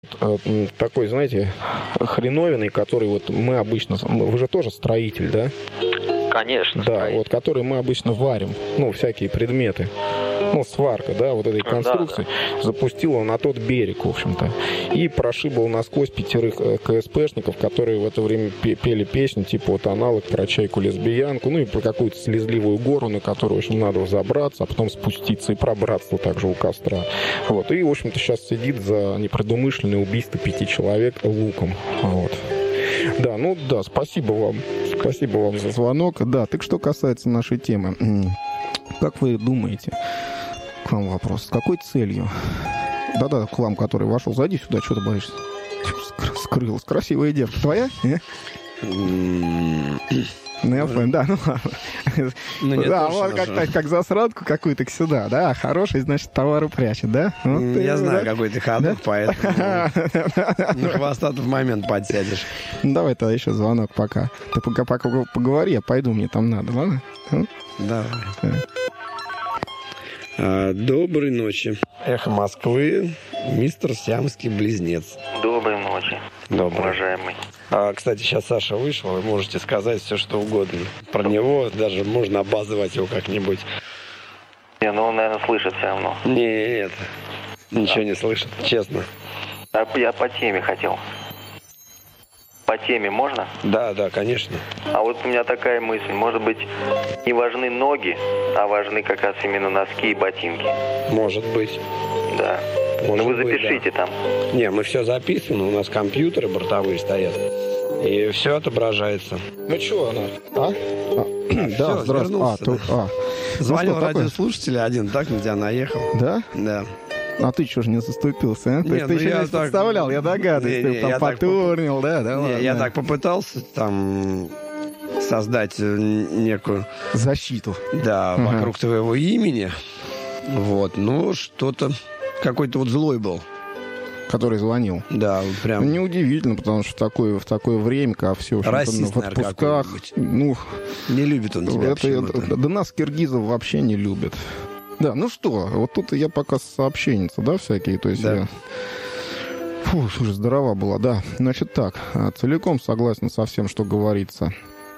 такой, знаете, хреновиной, который вот мы обычно... Вы же тоже строитель, да? Конечно. Да, вот который мы обычно варим, ну, всякие предметы. Ну, сварка, да, вот этой конструкции, да. Запустила на тот берег, в общем-то. И прошибла насквозь 5 КСПшников, которые в это время пели песни, типа вот аналог про чайку-лесбиянку, ну и про какую-то слезливую гору, на которую очень надо взобраться, а потом спуститься и пробраться также у костра. Вот. И, в общем-то, сейчас сидит за непредумышленное убийство 5 человек луком. Вот. Да, ну да, спасибо вам. Спасибо вам за звонок. Да, так что касается нашей темы. Как вы думаете, к вам вопрос, с какой целью? Да-да, к вам, который вошел, зайди сюда, что ты боишься? Скрылась. Красивая девка. Твоя? Ну, я понял, да, ну ладно. Ну, да, вот как засранку какую-то сюда, да, хороший, значит, товары прячет, да? Вот я знаю, какой ты ходок, поэтому на хвоста ты в момент подсядешь. Давай тогда еще звонок пока. Ты пока поговори, я пойду, мне там надо, ладно? Давай. Доброй ночи. Эхо Москвы, мистер Сиамский близнец. Доброй ночи, уважаемый. Кстати, сейчас Саша вышел, вы можете сказать все, что угодно. Про него даже можно обозвать его как-нибудь. Не, ну он, наверное, слышит все равно. Нет, ничего не слышит, честно. Я по теме хотел. По теме можно? Да, конечно. А вот у меня такая мысль. Может быть, не важны ноги, а важны как раз именно носки и ботинки. Может быть. Да. Может вы запишите быть, да. Там. Не, мы все записано, у нас компьютеры бортовые стоят. И все отображается. Ну что она? Да, здравствуйте. Звонил радиослушатель один, так на тебя наехал. Да? Да. А ты что ж не заступился, а? Нет, ты еще не представлял, я догадываюсь, ты там потурнил, да? Я так попытался там создать некую... защиту. Да, вокруг твоего имени. Вот, но что-то... Какой-то вот злой был. Который звонил. Да, прям. Неудивительно, потому что в такое время, когда все в отпусках, ну, не любит он тебя. Да нас киргизов вообще не любят. Да, ну что, вот тут я пока сообщенница, да, всякие, то есть я... Фу, слушай, здорова была, да. Значит так, целиком согласен со всем, что говорится.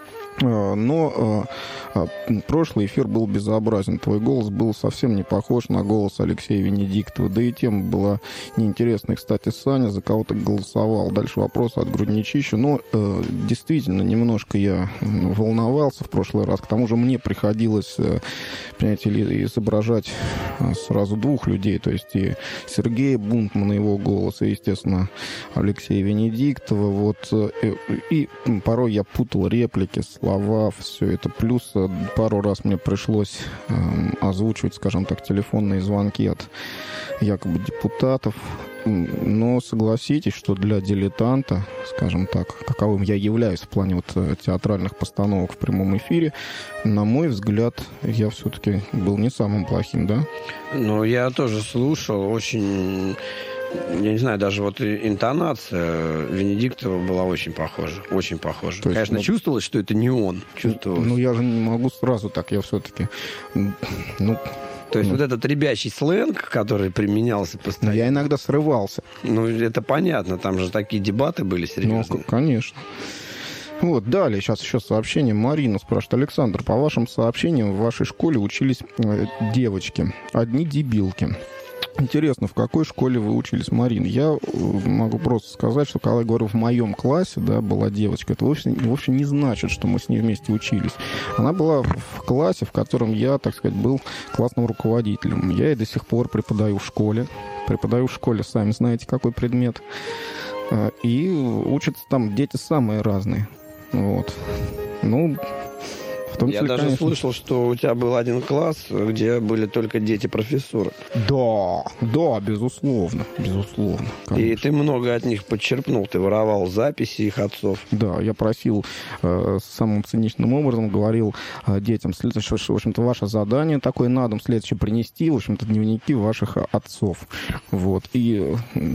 Но прошлый эфир был безобразен. Твой голос был совсем не похож на голос Алексея Венедиктова. Да и тема была неинтересной. Кстати, Саня за кого то голосовал. Дальше вопрос от Грудничища. Но действительно, немножко я волновался в прошлый раз. К тому же мне приходилось, понимаете ли, изображать сразу 2 людей. То есть и Сергея Бунтмана, его голос, и, естественно, Алексея Венедиктова. Вот. И порой я путал реплики, слова, все это. Плюс пару раз мне пришлось озвучивать, скажем так, телефонные звонки от якобы депутатов. Но согласитесь, что для дилетанта, скажем так, каковым я являюсь в плане вот театральных постановок в прямом эфире, на мой взгляд, я все-таки был не самым плохим, да? Ну, я тоже слушал, очень... Я не знаю, даже вот интонация Венедиктова была очень похожа. Очень похожа. Конечно, чувствовалось, что это не он. Чувствовалось. Ну, я же не могу сразу так, я все-таки... То есть вот этот ребячий сленг, который применялся постоянно... Я иногда срывался. Ну, это понятно, там же такие дебаты были серьезные. Ну, конечно. Вот, далее, сейчас еще сообщение. Марина спрашивает: Александр, по вашим сообщениям, в вашей школе учились девочки, одни дебилки. Интересно, в какой школе вы учились, Марин? Я могу просто сказать, что когда я говорю в моем классе, да, была девочка, это вовсе не значит, что мы с ней вместе учились. Она была в классе, в котором я, так сказать, был классным руководителем. Я и до сих пор преподаю в школе. Преподаю в школе, сами знаете, какой предмет. И учатся там дети самые разные. Вот. Ну... Я даже слышал, что у тебя был один класс, где были только дети профессуры. Да, безусловно, конечно. И ты много от них подчерпнул, ты воровал записи их отцов. Да, я просил самым циничным образом, говорил детям, в общем-то, ваше задание такое на дом следующее принести, в общем-то, дневники ваших отцов. Вот, и...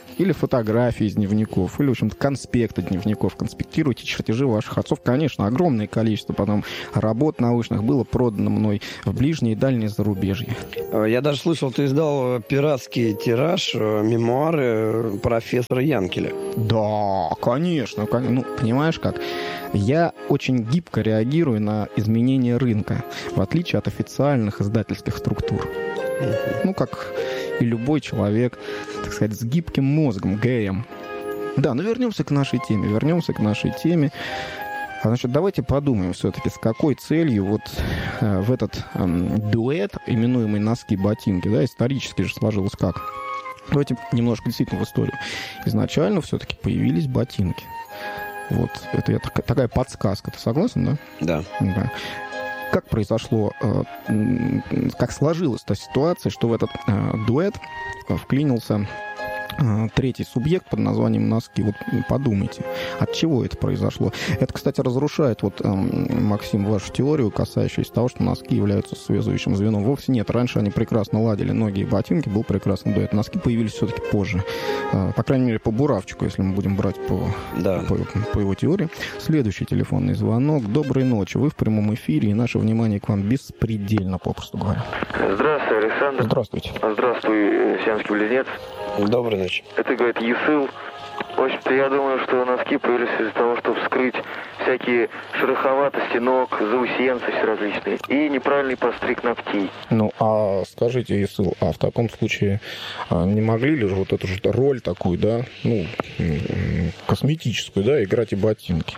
или фотографии из дневников, или, в общем-то, конспекты дневников. Конспектируйте чертежи ваших отцов. Конечно, огромное количество потом работ научных было продано мной в ближнее и дальнее зарубежье. Я даже слышал, ты издал пиратский тираж, мемуары профессора Янкеля. Да, конечно. Ну, понимаешь как? Я очень гибко реагирую на изменения рынка, в отличие от официальных издательских структур. Ну, как и любой человек, так сказать, с гибким мозгом, геем. Да, но вернемся к нашей теме. Значит, давайте подумаем все-таки, с какой целью вот в этот дуэт, именуемый «Носки-ботинки», да, исторически же сложилось как? Давайте немножко действительно в историю. Изначально все-таки появились ботинки. Вот, это такая подсказка. Ты согласен, да? Да. Как произошло, как сложилась та ситуация, что в этот дуэт вклинился третий субъект под названием «Носки». Вот подумайте, от чего это произошло. Это, кстати, разрушает, Максим, вашу теорию, касающуюся того, что носки являются связующим звеном. Вовсе нет. Раньше они прекрасно ладили ноги и ботинки, был прекрасный дуэт. Носки появились все-таки позже. По крайней мере, по Буравчику, если мы будем брать по его теории. Следующий телефонный звонок. Доброй ночи. Вы в прямом эфире, и наше внимание к вам беспредельно, попросту говоря. Здравствуй, Александр. Здравствуйте. Здравствуй, сиамский близнец. Доброй ночи. Это, говорит, Есыл. В общем-то, я думаю, что носки появились из-за того, чтобы скрыть всякие шероховатости ног, заусенцы все различные и неправильный постриг ногтей. Ну, а скажите, Есыл, а в таком случае не могли ли же вот эту же роль такую, да, косметическую, да, играть и ботинки?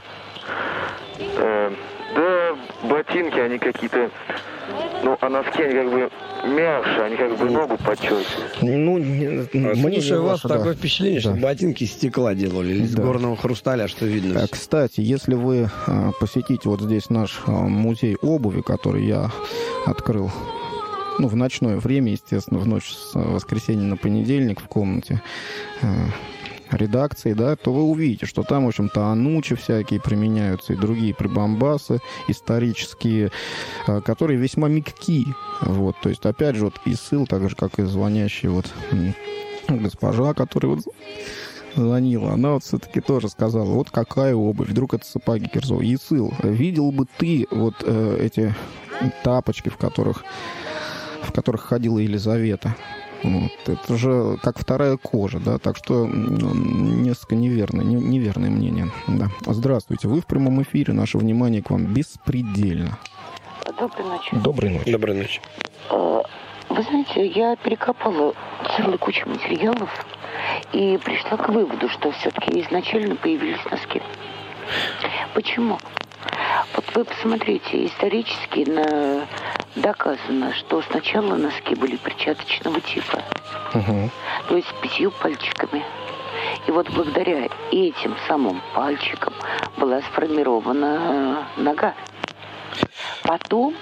Да, ботинки, они какие-то... а носки, они как бы мягче, они как бы ногу подчеркивают. Слушай, у вас такое впечатление, что ботинки из стекла делали, или из горного хрусталя, что видно. Кстати, если вы посетите вот здесь наш музей обуви, который я открыл, в ночное время, естественно, в ночь с воскресенья на понедельник в комнате редакции, да, то вы увидите, что там, в общем-то, анучи всякие применяются и другие прибамбасы исторические, которые весьма мягки. Вот, то есть, опять же, Есыл, так же, как и звонящая госпожа, которая звонила, она все-таки тоже сказала, какая обувь, вдруг это сапоги Кирзова. Есыл, видел бы ты эти тапочки, в которых ходила Елизавета? Это же как вторая кожа, да, так что несколько неверное мнение. Да. Здравствуйте, вы в прямом эфире, наше внимание к вам беспредельно. Доброй ночи. Доброй ночи. Доброй ночи. Вы знаете, я перекопала целую кучу материалов и пришла к выводу, что все-таки изначально появились носки. Почему? Вот вы посмотрите, исторически доказано, что сначала носки были перчаточного типа, то есть с 5 пальчиками. И вот благодаря этим самым пальчикам была сформирована нога. Потом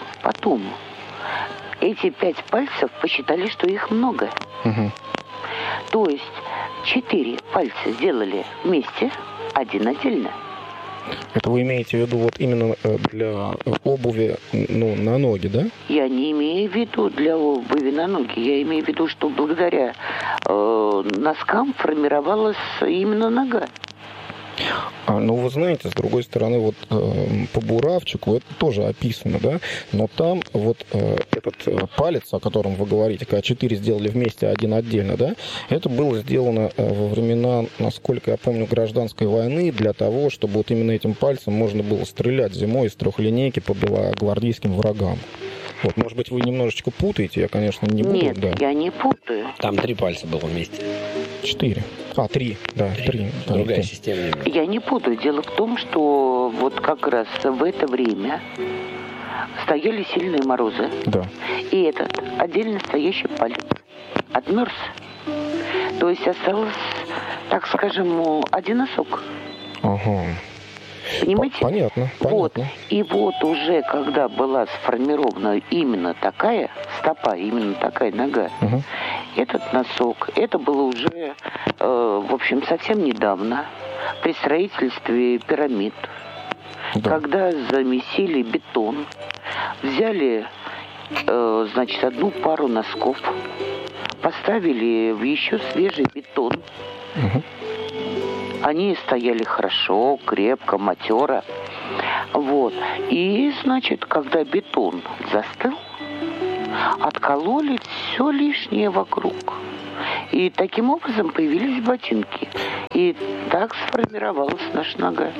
эти 5 пальцев посчитали, что их много. То есть 4 пальца сделали вместе, 1 отдельно. Это вы имеете в виду именно для обуви, на ноги, да? Я не имею в виду для обуви на ноги. Я имею в виду, что благодаря носкам формировалась именно нога. Вы знаете, с другой стороны, по Буравчику это тоже описано, да? Но там этот палец, о котором вы говорите, когда 4 сделали вместе, 1 отдельно, да? Это было сделано во времена, насколько я помню, гражданской войны, для того, чтобы именно этим пальцем можно было стрелять зимой из трехлинейки по белогвардейским врагам. Может быть, вы немножечко путаете, я, конечно, не буду. Нет, да. Я не путаю. Там 3 пальца было вместе. 4. 3, да, 3. Другая система. Я не путаю. Дело в том, что как раз в это время стояли сильные морозы. Да. И этот отдельно стоящий палец отмерз. То есть осталось, так скажем, 1 носок. Ага. Понимаете? Понятно. И уже когда была сформирована именно такая стопа, именно такая нога, этот носок, это было уже, в общем, совсем недавно, при строительстве пирамид, когда замесили бетон, взяли, 1 пару носков, поставили в еще свежий бетон, Угу. Они стояли хорошо, крепко, матеро. Вот. И, значит, когда бетон застыл, откололи все лишнее вокруг. И таким образом появились ботинки. И так сформировалась наша нога.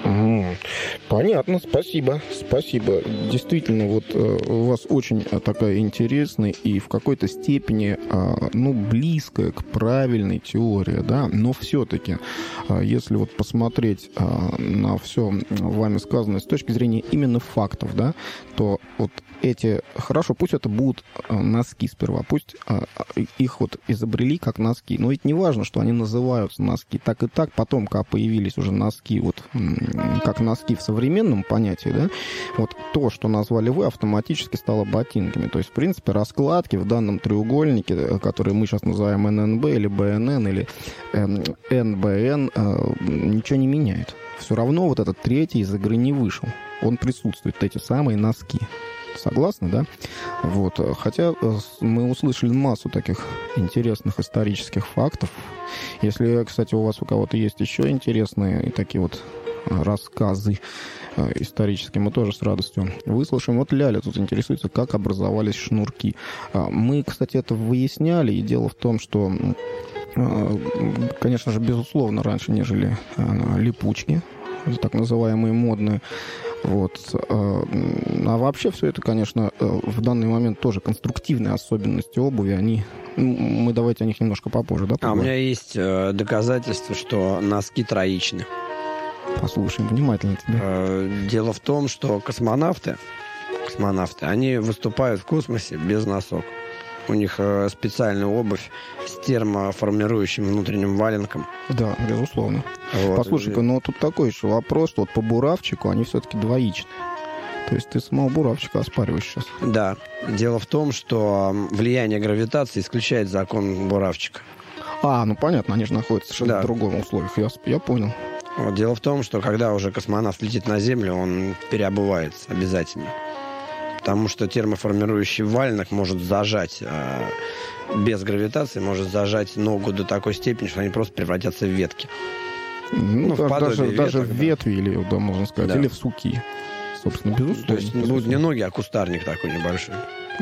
Понятно, спасибо. Спасибо. Действительно, вот у вас очень такая интересная и в какой-то степени, близкая к правильной теории, да, но все-таки, если вот посмотреть на все вами сказанное с точки зрения именно фактов, да, то вот эти, хорошо, пусть это будут носки сперва, пусть их вот изобрели как носки, но ведь не важно, что они называются носки, так и так, потом, когда появились уже носки, вот как носки в современном понятии, да, вот то, что назвали вы, автоматически стало ботинками, то есть, в принципе, раскладки в данном треугольнике, который мы сейчас называем ННБ или БНН или НБН, ничего не меняет. Все равно вот этот третий из игры не вышел, он присутствует, эти самые носки. Согласны, да? Вот. Хотя мы услышали массу таких интересных исторических фактов. Если, кстати, у кого-то есть еще интересные такие вот рассказы исторические, мы тоже с радостью выслушаем. Вот Ляля тут интересуется, как образовались шнурки. Мы, кстати, это выясняли, и дело в том, что, конечно же, безусловно, раньше нежели липучки, так называемые модные. Вот. А вообще все это, конечно, в данный момент тоже конструктивные особенности обуви. Мы давайте о них немножко попозже, да? У меня есть доказательства, что носки троичны. Послушаем внимательно тебя. Дело в том, что космонавты, они выступают в космосе без носок. У них специальная обувь с термоформирующим внутренним валенком. Да, безусловно. Вот. Послушай-ка, но тут такой еще вопрос. Вот по буравчику они все-таки двоичные. То есть ты самого буравчика оспариваешь сейчас. Да. Дело в том, что влияние гравитации исключает закон буравчика. Понятно, они же находятся совершенно в другом условиях. Я понял. Вот. Дело в том, что когда уже космонавт летит на Землю, он переобувается обязательно. Потому что термоформирующий валенок может зажать, без гравитации, может зажать ногу до такой степени, что они просто превратятся в ветки. Даже в ветви, или, да, можно сказать, да. Или в суки. Собственно, безусловно. То есть будут не ноги, а кустарник такой небольшой.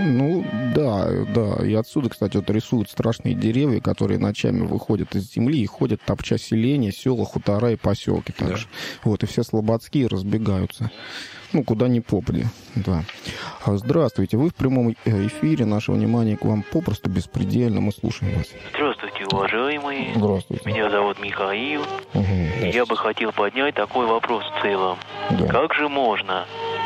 Да. И отсюда, кстати, вот рисуют страшные деревья, которые ночами выходят из земли и ходят, топча селения, села, хутора и поселки также. Да. Вот, и все слободские разбегаются. Куда ни попади, да. Здравствуйте, вы в прямом эфире, наше внимание к вам попросту беспредельно, мы слушаем вас. Здравствуйте, уважаемые. Здравствуйте. Меня зовут Михаил. Угу. Я бы хотел поднять такой вопрос в целом. Да. Как же можно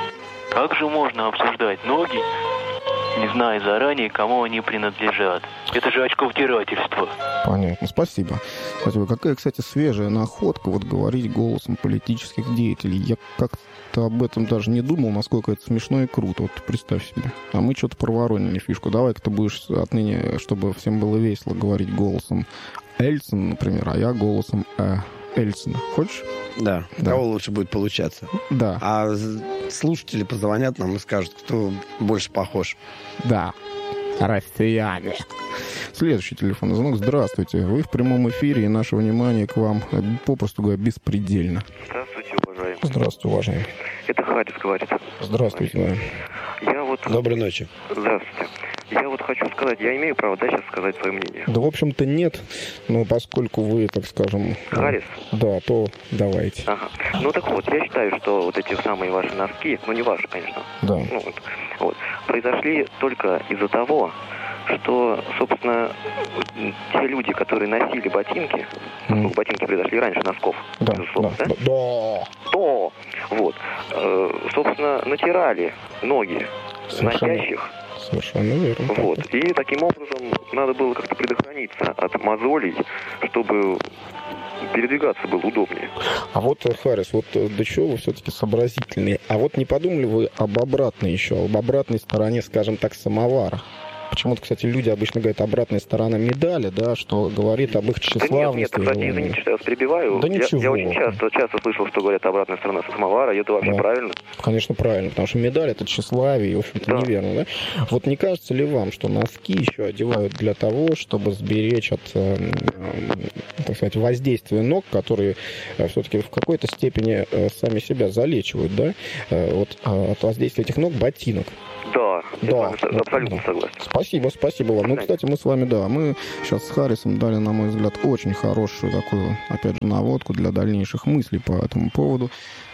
обсуждать ноги, не зная заранее, кому они принадлежат? Это же очковтирательство. Понятно, спасибо. Какая, кстати, свежая находка, вот говорить голосом политических деятелей. Я как-то об этом даже не думал, насколько это смешно и круто. Вот представь себе. А мы что-то проворонили фишку. Давай-ка ты будешь отныне, чтобы всем было весело, говорить голосом Эльцина, например, а я голосом Эльцина. Хочешь? Да. Кого лучше будет получаться. Да. А слушатели позвонят нам и скажут, кто больше похож. Да. Россияне. Следующий телефонный звонок. Здравствуйте. Вы в прямом эфире, и наше внимание к вам, попросту говоря, беспредельно. Здравствуйте, уважаемый. Здравствуйте, уважаемый. Это Харис говорит. Здравствуйте. Доброй ночи. Здравствуйте. Я вот хочу сказать, я имею право, сейчас сказать свое мнение? Да, в общем-то, нет. Но поскольку вы, так скажем... Харис? Да, то давайте. Ага. Так вот, я считаю, что вот эти самые ваши носки, не ваши, конечно. Да. Произошли только из-за того, что, собственно, те люди, которые носили ботинки, ботинки произошли раньше носков, безусловно, то, собственно, натирали ноги носящих. Совершенно верно. И таким образом надо было как-то предохраниться от мозолей, чтобы передвигаться было удобнее. А вот, Харис, до чего вы все-таки сообразительные? А вот не подумали вы об обратной стороне, скажем так, самовара? почему-то, кстати, люди обычно говорят обратная сторона медали, да, что говорит об их тщеславности. Да нет, кстати, извините, что я вас перебиваю. Да ничего. Я очень часто слышал, что говорят обратная сторона самовара, и это вообще правильно. Конечно, правильно, потому что медаль — это тщеславие, и, в общем-то, неверно, да? Вот не кажется ли вам, что носки еще одевают для того, чтобы сберечь от, так сказать, воздействия ног, которые все-таки в какой-то степени сами себя залечивают, да? Вот от воздействия этих ног ботинок. Да, я абсолютно согласен. Спасибо вам. Ну, кстати, мы с вами, мы сейчас с Харрисом дали, на мой взгляд, очень хорошую такую, опять же, наводку для дальнейших мыслей по этому поводу.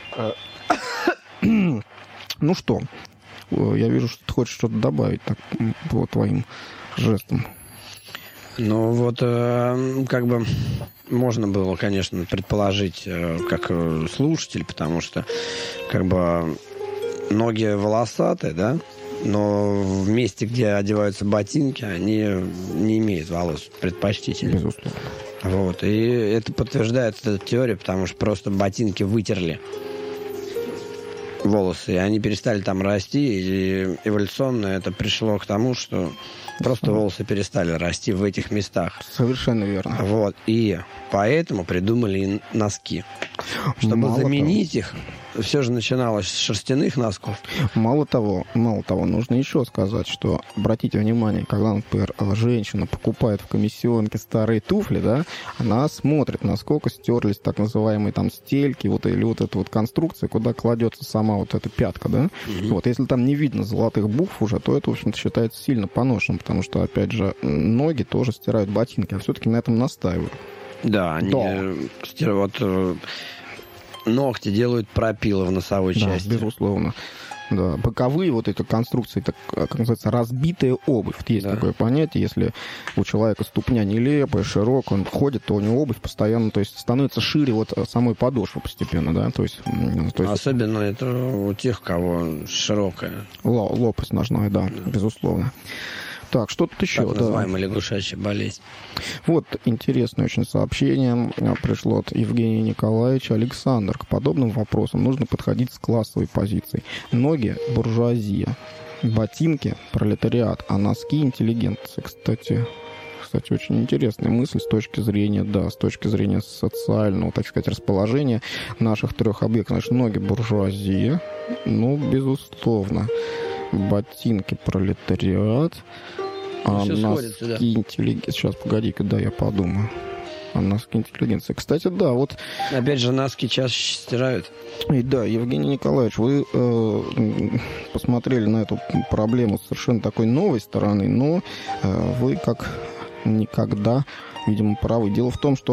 Ну что, я вижу, что ты хочешь что-то добавить так, по твоим жестам. Ну вот, как бы можно было, конечно, предположить, как слушатель, потому что, как бы, ноги волосатые, да, но в месте, где одеваются ботинки, они не имеют волос предпочтительно. Безусловно. Вот, и это подтверждает эту теорию, потому что просто ботинки вытерли волосы, и они перестали там расти, и эволюционно это пришло к тому, что просто волосы перестали расти в этих местах. Совершенно верно. Вот, и поэтому придумали носки. Чтобы заменить их, все же начиналось с шерстяных носков. Мало того, нужно еще сказать, что, обратите внимание, когда, например, женщина покупает в комиссионке старые туфли, да, она смотрит, насколько стерлись так называемые там стельки, или вот эта вот конструкция, куда кладется сама вот эта пятка, да. Вот, если там не видно золотых букв уже, то это, в общем-то, считается сильно поношенным, потому что, опять же, ноги тоже стирают ботинки, а все-таки на этом настаивают. Да, они ногти делают пропилы в носовой части. Безусловно. Да, боковые вот эти конструкции, так, как называется, разбитая обувь. Есть такое понятие, если у человека ступня нелепая, широкая, он ходит, то у него обувь постоянно, то есть становится шире вот самой подошвы постепенно, да, то есть особенно это у тех, у кого широкая. Лопасть ножная, да, безусловно. Так, что тут еще? Так называемая лягушачья болезнь. Вот интересное очень сообщение пришло от Евгения Николаевича. Александр, к подобным вопросам нужно подходить с классовой позиции. Ноги – буржуазия, ботинки – пролетариат, а носки – интеллигенция. Кстати, очень интересная мысль с точки зрения социального, так сказать, расположения наших трех объектов. Значит, ноги – буржуазия, безусловно. Ботинки – пролетариат, а носки – интеллигенция. Сейчас, погоди-ка, я подумаю. А носки – интеллигенция. Кстати, да, вот... Опять же, носки чаще стирают. И да, Евгений Николаевич, вы посмотрели на эту проблему с совершенно такой новой стороны, но вы как никогда, видимо, правы. Дело в том, что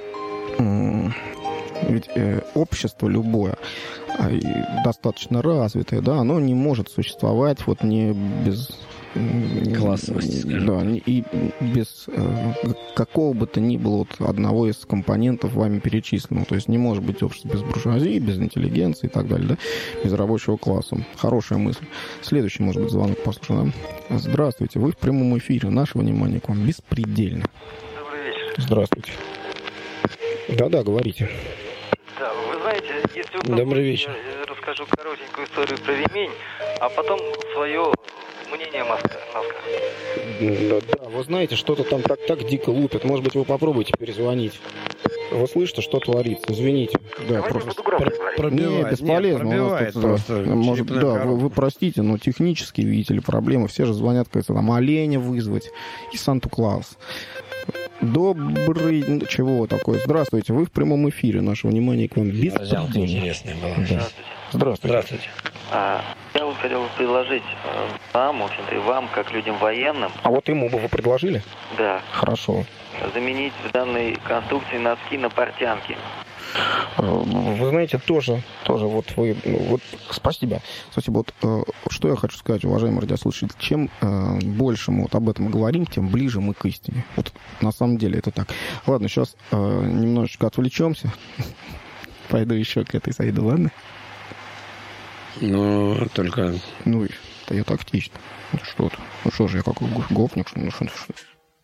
ведь общество любое, достаточно развитое, да, оно не может существовать вот не без классовости, скажем. Да, и без какого бы то ни было вот одного из компонентов вами перечисленного. То есть не может быть общество без буржуазии, без интеллигенции и так далее, да, без рабочего класса. Хорошая мысль. Следующий, может быть, звонок послушаем. Да? Здравствуйте, вы в прямом эфире. Наше внимание к вам беспредельно. Добрый вечер. Здравствуйте. Да, говорите. Да, вы знаете, если вот Добрый вечер. Я расскажу коротенькую историю про ремень, а потом свое мнение о носках. Да, вы знаете, что-то там так дико лупит. Может быть, вы попробуйте перезвонить. Вы слышите, что творится? Извините. Да, просто пробивает. Бесполезно. Пробивает просто. Может, да, вы простите, но технически, видите ли, проблемы. Все же звонят, кажется, там оленя вызвать и Санту-Клаус. Добрый... Чего такое? Здравствуйте, вы в прямом эфире. Наше внимание к вам беспредельно. Интересная была. Да. Здравствуйте. Я вот хотел бы предложить вам, в общем-то, и вам, как людям военным... А вот ему бы вы предложили? Да. Хорошо. Заменить в данной конструкции носки на портянки. Вы знаете, тоже вот вы... Вот, спасибо. Спасибо. Вот что я хочу сказать, уважаемые радиослушатели. Чем больше мы вот об этом говорим, тем ближе мы к истине. Вот на самом деле это так. Ладно, сейчас немножечко отвлечемся. Пойду еще к этой Саиду, ладно? Только... это я тактично. Что-то. Ну что же, я как гопник, что